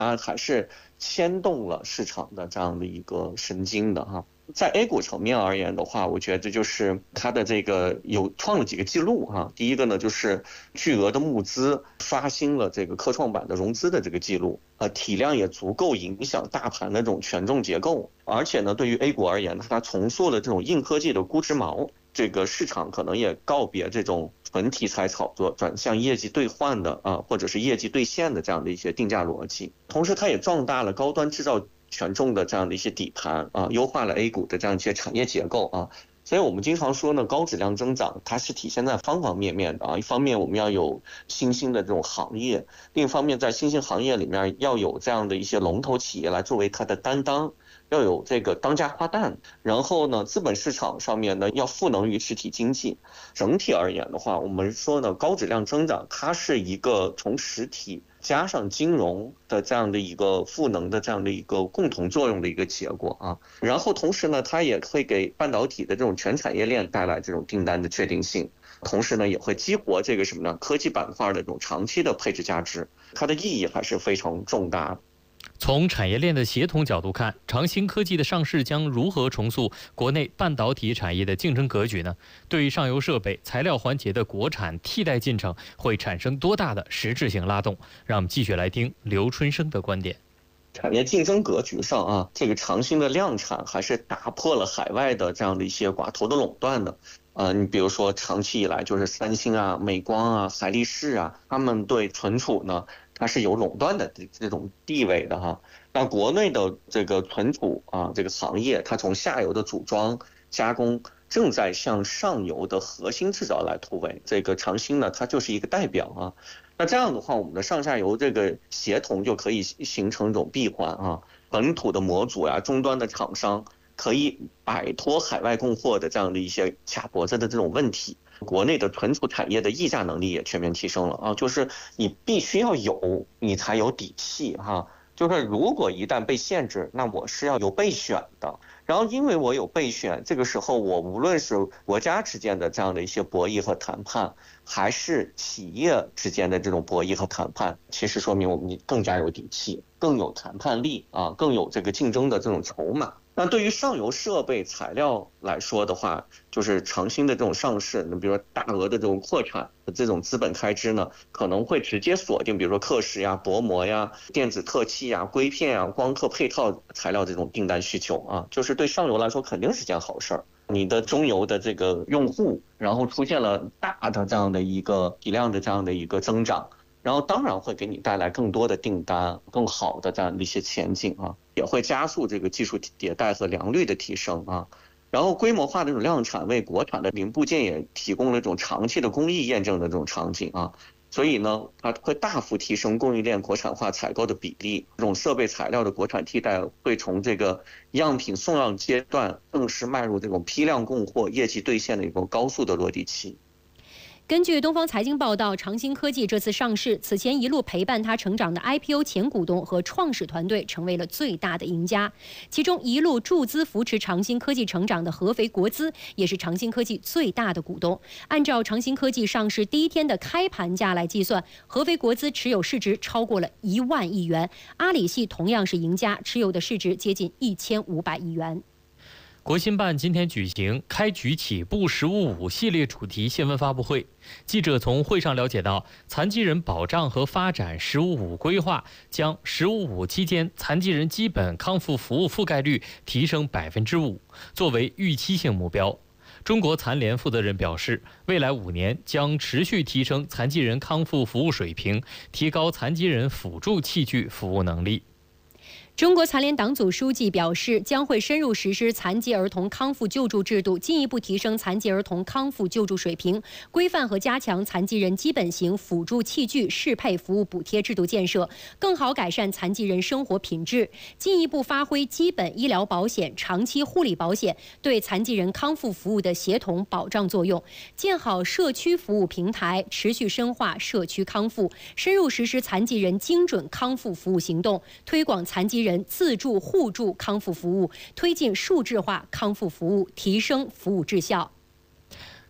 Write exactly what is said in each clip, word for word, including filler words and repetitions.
它还是牵动了市场的这样的一个神经的哈。在 A 股层面而言的话，我觉得就是它的这个有创了几个记录哈。第一个呢，就是巨额的募资刷新了这个科创板的融资的这个记录，呃，体量也足够影响大盘的这种权重结构。而且呢，对于 A 股而言，它重塑了这种硬科技的估值锚，这个市场可能也告别这种纯题材炒作，转向业绩兑换的啊，或者是业绩兑现的这样的一些定价逻辑。同时，它也壮大了高端制造权重的这样的一些底盘啊，优化了 A 股的这样一些产业结构啊，所以我们经常说呢，高质量增长它是体现在方方面面的啊。一方面我们要有新兴的这种行业，另一方面在新兴行业里面要有这样的一些龙头企业来作为它的担当，要有这个当家花旦，然后呢，资本市场上面呢要赋能于实体经济。整体而言的话，我们说呢，高质量增长它是一个从实体加上金融的这样的一个赋能的这样的一个共同作用的一个结果啊。然后同时呢，它也会给半导体的这种全产业链带来这种订单的确定性，同时呢，也会激活这个什么呢？科技板块的这种长期的配置价值，它的意义还是非常重大的。 从产业链的协同角度看，长兴科技的上市将如何重塑国内半导体产业的竞争格局呢？对上游设备、材料环节的国产替代进程会产生多大的实质性拉动？让我们继续来听刘春生的观点。 产业竞争格局上啊，这个长兴的量产还是打破了海外的这样的一些寡头的垄断的。呃，你比如说长期以来就是三星啊、美光啊、海力士啊，他们对存储呢，它是有垄断的这种地位的哈。那国内的这个存储啊，这个行业，它从下游的组装加工正在向上游的核心制造来突围。这个长兴呢，它就是一个代表啊。那这样的话，我们的上下游这个协同就可以形成一种闭环啊。本土的模组呀、啊，终端的厂商可以摆脱海外供货的这样的一些卡脖子的这种问题。国内的存储产业的议价能力也全面提升了啊，就是你必须要有，你才有底气哈。就是如果一旦被限制，那我是要有备选的。然后因为我有备选，这个时候我无论是国家之间的这样的一些博弈和谈判，还是企业之间的这种博弈和谈判，其实说明我们更加有底气，更有谈判力啊，更有这个竞争的这种筹码。那对于上游设备材料来说的话，就是长兴的这种上市，那比如说大额的这种扩产的这种资本开支呢，可能会直接锁定，比如说刻蚀呀、薄膜呀、电子特气呀、硅片呀、光刻配套材料这种订单需求啊，就是对上游来说肯定是件好事儿。你的中游的这个用户，然后出现了大的这样的一个体量的这样的一个增长。然后当然会给你带来更多的订单，更好的这样的一些前景啊，也会加速这个技术迭代和良率的提升啊。然后规模化的这种量产为国产的零部件也提供了一种长期的工艺验证的这种场景啊。所以呢，它会大幅提升供应链国产化采购的比例，这种设备材料的国产替代会从这个样品送样阶段正式迈入这种批量供货、业绩兑现的一个高速的落地期。 根据东方财经报道，长兴科技这次上市，此前一路陪伴它成长的 I P O 前股东和创始团队成为了最大的赢家。其中，一路注资扶持长兴科技成长的合肥国资也是长兴科技最大的股东。按照长兴科技上市第一天的开盘价来计算，合肥国资持有市值超过了一万亿元。阿里系同样是赢家，持有的市值接近一千五百亿元。 国新办今天举行开局起步“十五五”系列主题新闻发布会。记者从会上了解到，残疾人保障和发展“十五五”规划将“十五五”期间残疾人基本康复服务覆盖率提升百分之五，作为预期性目标。中国残联负责人表示，未来五年将持续提升残疾人康复服务水平，提高残疾人辅助器具服务能力。 中国残联党组书记表示，将会深入实施残疾儿童康复救助制度，进一步提升残疾儿童康复救助水平，规范和加强残疾人基本型辅助器具适配服务补贴制度建设，更好改善残疾人生活品质，进一步发挥基本医疗保险、长期护理保险对残疾人康复服务的协同保障作用，建好社区服务平台，持续深化社区康复，深入实施残疾人精准康复服务行动，推广残疾人自助互助康复服务，推进数字化康复服务，提升服务质效。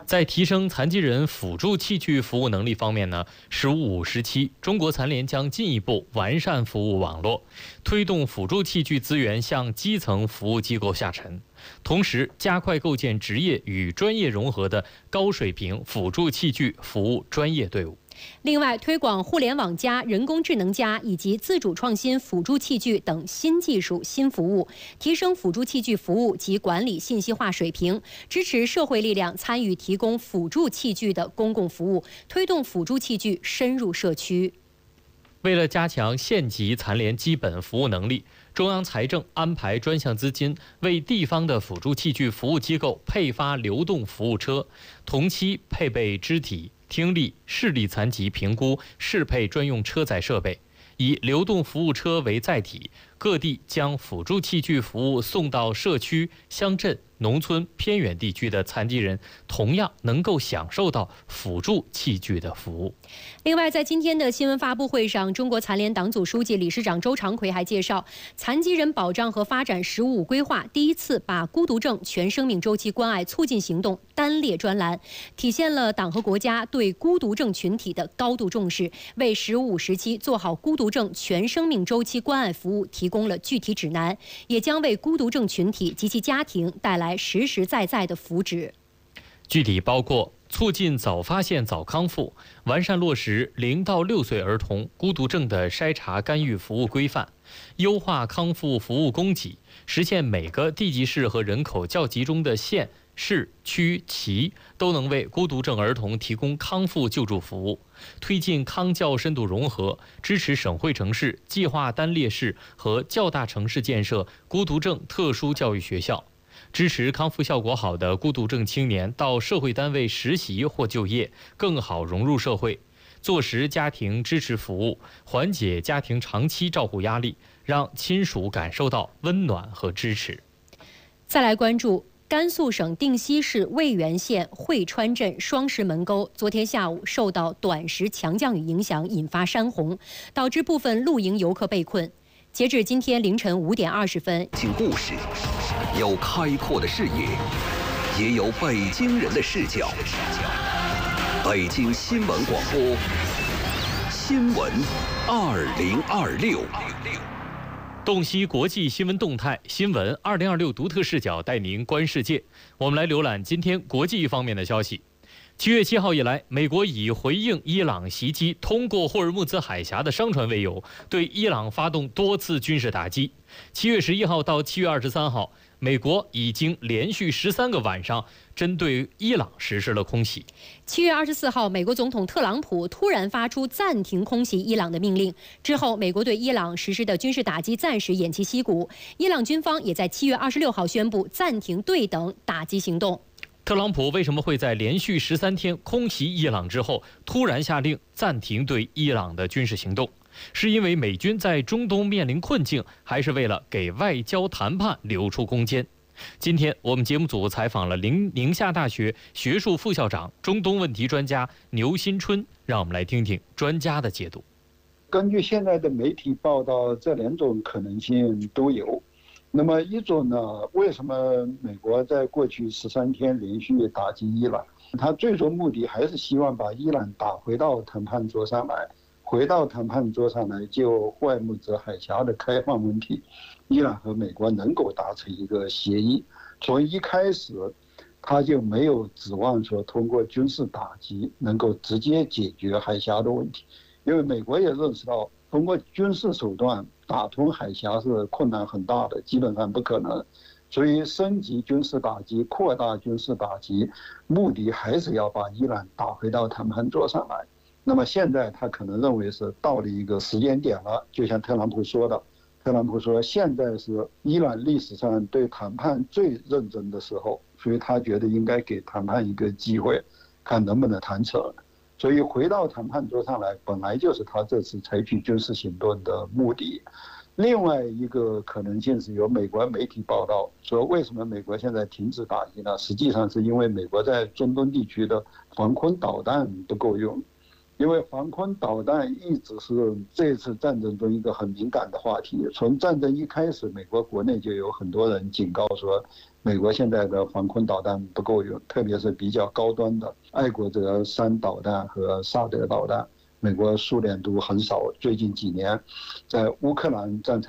在提升残疾人辅助器具服务能力方面呢，“十五五”时期，中国残联将进一步完善服务网络，推动辅助器具资源向基层服务机构下沉，同时加快构建职业与专业融合的高水平辅助器具服务专业队伍。 另外，推广互联网加、人工智能加以及自主创新辅助器具等新技术、新服务，提升辅助器具服务及管理信息化水平，支持社会力量参与提供辅助器具的公共服务，推动辅助器具深入社区。 为了加强县级残联基本服务能力，中央财政安排专项资金为地方的辅助器具服务机构配发流动服务车，同期配备肢体、听力、视力残疾评估适配专用车载设备，以流动服务车为载体，各地将辅助器具服务送到社区、乡镇、农村、偏远地区的残疾人，同样能够享受到辅助器具的服务。 另外，在今天的新闻发布会上，中国残联党组书记、理事长周长奎还介绍，残疾人保障和发展“十五五”规划第一次把孤独症全生命周期关爱促进行动单列专栏，体现了党和国家对孤独症群体的高度重视，为“十五五”时期做好孤独症全生命周期关爱服务提供了具体指南，也将为孤独症群体及其家庭带来实实在在的福祉。 具体包括促进早发现、早康复，完善落实零到六岁儿童孤独症的筛查干预服务规范，优化康复服务供给，实现每个地级市和人口较集中的县、市、区、旗都能为孤独症儿童提供康复救助服务，推进康教深度融合，支持省会城市、计划单列市和较大城市建设孤独症特殊教育学校，支持康复效果好的孤独症青年到社会单位实习或就业，更好融入社会，坐实家庭支持服务，缓解家庭长期照顾压力，让亲属感受到温暖和支持。 再来关注甘肃省定西市渭源县会川镇双石门沟，昨天下午受到短时强降雨影响，引发山洪，导致部分露营游客被困。截至今天凌晨五点二十分， 听故事，有开阔的视野，也有北京人的视角。北京新闻广播，新闻二零二六。 洞悉国际新闻动态，新闻二零二六独特视角带您观世界。我们来浏览今天国际方面的消息。七月七号以来，美国以回应伊朗袭击通过霍尔木兹海峡的商船为由，对伊朗发动多次军事打击。七月十一号到七月二十三号，美国已经连续十三个晚上针对伊朗实施了空袭。 七月二十四号，美国总统特朗普突然发出暂停空袭伊朗的命令，之后美国对伊朗实施的军事打击暂时偃旗息鼓。伊朗军方也在七月二十六号宣布暂停对等打击行动。 特朗普为什么会在连续十三天空袭伊朗之后，突然下令暂停对伊朗的军事行动？是因为美军在中东面临困境，还是为了给外交谈判留出空间？今天我们节目组采访了宁宁夏大学学术副校长、中东问题专家牛新春，让我们来听听专家的解读。 根据现在的媒体报道，这两种可能性都有。那么一种呢，为什么美国在过去十三天连续打击伊朗？他最终目的还是希望把伊朗打回到谈判桌上来，回到谈判桌上来就霍尔木兹海峡的开放问题，伊朗和美国能够达成一个协议。从一开始，他就没有指望说通过军事打击能够直接解决海峡的问题，因为美国也认识到，通过军事手段打通海峡是困难很大的，基本上不可能。所以升级军事打击、扩大军事打击，目的还是要把伊朗打回到谈判桌上来。那么现在他可能认为是到了一个时间点了，就像特朗普说的，特朗普说现在是伊朗历史上对谈判最认真的时候，所以他觉得应该给谈判一个机会，看能不能谈成。所以回到谈判桌上来，本来就是他这次采取军事行动的目的。另外一个可能性是由美国媒体报道说，为什么美国现在停止打击呢？实际上是因为美国在中东地区的防空导弹不够用， 因为防空导弹一直是这次战争中一个很敏感的话题。从战争一开始，美国国内就有很多人警告说，美国现在的防空导弹不够用，特别是比较高端的爱国者三导弹和萨德导弹，美国苏联都很少。最近几年，在乌克兰战场